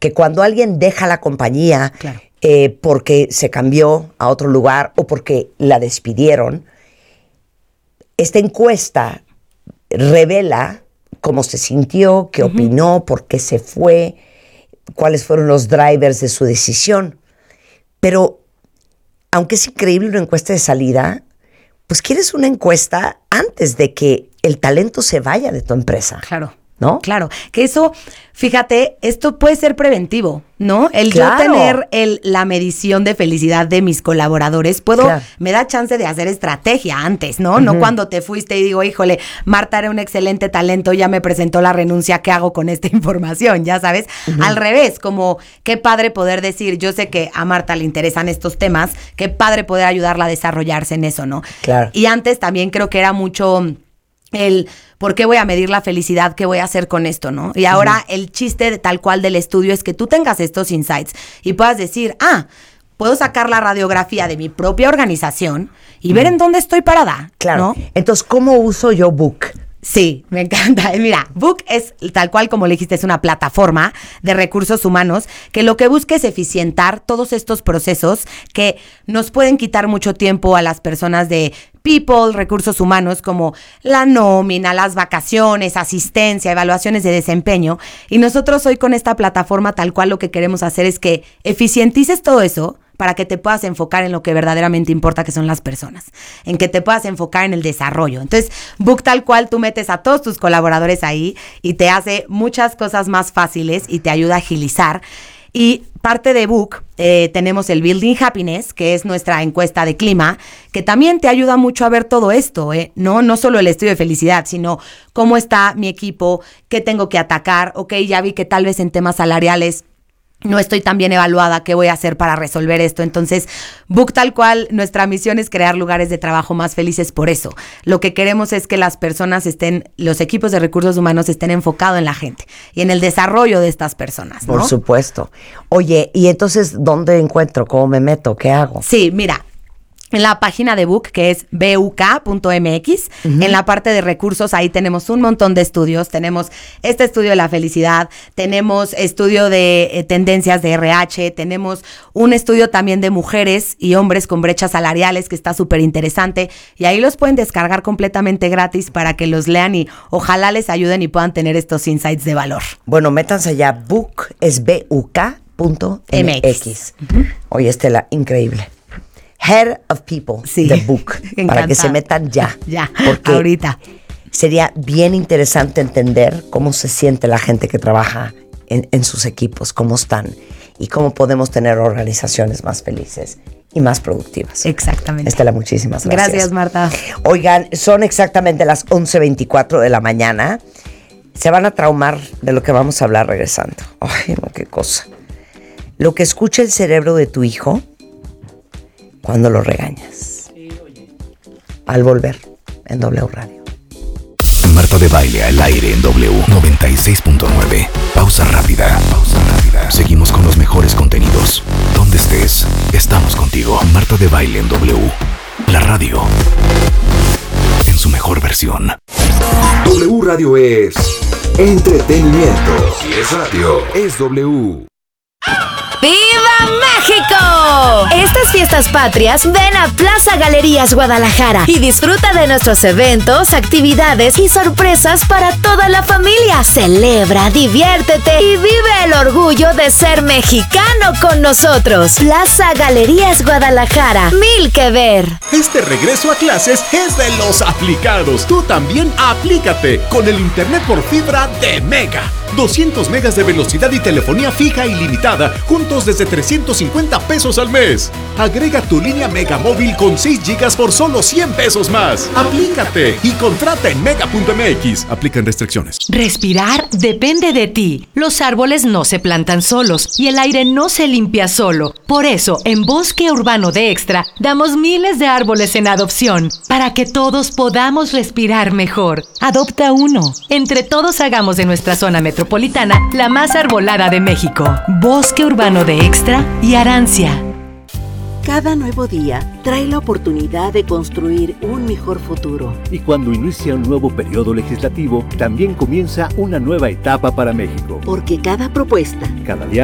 que cuando alguien deja la compañía Claro. porque se cambió a otro lugar o porque la despidieron, esta encuesta revela cómo se sintió, qué opinó, por qué se fue, cuáles fueron los drivers de su decisión. Pero, aunque es increíble una encuesta de salida, pues quieres una encuesta antes de que el talento se vaya de tu empresa. Claro. ¿No? Claro, que eso, fíjate, esto puede ser preventivo, ¿no? El Claro. yo tener la medición de felicidad de mis colaboradores, me da chance de hacer estrategia antes, ¿no? No cuando te fuiste y digo, híjole, Marta era un excelente talento, ya me presentó la renuncia, ¿qué hago con esta información? Ya sabes, al revés, como qué padre poder decir, yo sé que a Marta le interesan estos temas, qué padre poder ayudarla a desarrollarse en eso, ¿no? Claro. Y antes también creo que era mucho ¿por qué voy a medir la felicidad? ¿Qué voy a hacer con esto, no? Y ahora el chiste tal cual del estudio es que tú tengas estos insights y puedas decir, puedo sacar la radiografía de mi propia organización y ver en dónde estoy parada. Claro. ¿No? Entonces, ¿cómo uso yo Book? Sí, me encanta. Mira, Book es tal cual como le dijiste, es una plataforma de recursos humanos que lo que busca es eficientar todos estos procesos que nos pueden quitar mucho tiempo a las personas de people, recursos humanos, como la nómina, las vacaciones, asistencia, evaluaciones de desempeño. Y nosotros hoy con esta plataforma tal cual lo que queremos hacer es que eficientices todo eso para que te puedas enfocar en lo que verdaderamente importa, que son las personas, en que te puedas enfocar en el desarrollo. Entonces, Book tal cual, tú metes a todos tus colaboradores ahí y te hace muchas cosas más fáciles y te ayuda a agilizar. Y parte de Book, tenemos el Building Happiness, que es nuestra encuesta de clima, que también te ayuda mucho a ver todo esto, no solo el estudio de felicidad, sino cómo está mi equipo, qué tengo que atacar, ya vi que tal vez en temas salariales no estoy tan bien evaluada, ¿qué voy a hacer para resolver esto? Entonces, Book tal cual, nuestra misión es crear lugares de trabajo más felices por eso. Lo que queremos es que las personas los equipos de recursos humanos estén enfocados en la gente y en el desarrollo de estas personas, ¿no? Por supuesto. Oye, ¿y entonces dónde encuentro? ¿Cómo me meto? ¿Qué hago? Sí, mira. En la página de Book, que es buk.mx, en la parte de recursos, ahí tenemos un montón de estudios. Tenemos este estudio de la felicidad, tenemos estudio de tendencias de RH, tenemos un estudio también de mujeres y hombres con brechas salariales, que está súper interesante. Y ahí los pueden descargar completamente gratis para que los lean y ojalá les ayuden y puedan tener estos insights de valor. Bueno, métanse allá. Book es buk.mx. Oye, Estela, increíble. Head of People, sí, The Book, para que se metan ya. Ya, porque ahorita. Sería bien interesante entender cómo se siente la gente que trabaja en sus equipos, cómo están y cómo podemos tener organizaciones más felices y más productivas. Exactamente. Estela, muchísimas gracias. Gracias, Marta. Oigan, son exactamente las 11:24 de la mañana. Se van a traumar de lo que vamos a hablar regresando. Ay, no, qué cosa. Lo que escucha el cerebro de tu hijo cuando lo regañas. Al volver en W Radio. Marta de Baile al aire en W 96.9. Pausa rápida. Seguimos con los mejores contenidos. Donde estés, estamos contigo. Marta de Baile en W. La radio. En su mejor versión. W Radio es entretenimiento. Si es radio, es W. ¡Viva México! Estas fiestas patrias, ven a Plaza Galerías Guadalajara y disfruta de nuestros eventos, actividades y sorpresas para toda la familia. Celebra, diviértete y vive el orgullo de ser mexicano con nosotros. Plaza Galerías Guadalajara, mil que ver. Este regreso a clases es de los aplicados. Tú también aplícate con el internet por fibra de Mega. 200 megas de velocidad y telefonía fija ilimitada, juntos desde 350 pesos al mes. Agrega tu línea Mega Móvil con 6 gigas por solo 100 pesos más. Aplícate y contrata en mega.mx. Aplican restricciones. Respirar depende de ti. Los árboles no se plantan solos y el aire no se limpia solo. Por eso, en Bosque Urbano de Extra, damos miles de árboles en adopción para que todos podamos respirar mejor. Adopta uno. Entre todos hagamos de nuestra zona metropolitana la más arbolada de México. Bosque Urbano de Extra y Arancia. Cada nuevo día trae la oportunidad de construir un mejor futuro. Y cuando inicia un nuevo periodo legislativo, también comienza una nueva etapa para México. Porque cada propuesta, cada día